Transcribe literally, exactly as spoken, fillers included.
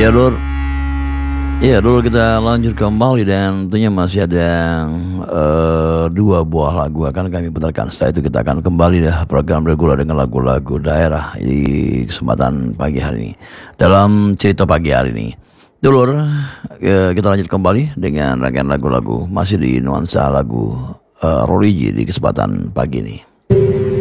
Iya Lur, iya dulu kita lanjut kembali dan tentunya masih ada eh, dua buah lagu akan kami putarkan. Setelah itu kita akan kembali dah program reguler dengan lagu-lagu daerah di kesempatan pagi hari ini. Dalam cerita pagi hari ini, dulur eh, kita lanjut kembali dengan rangkaian lagu-lagu masih di nuansa lagu eh, religi di kesempatan pagi ini.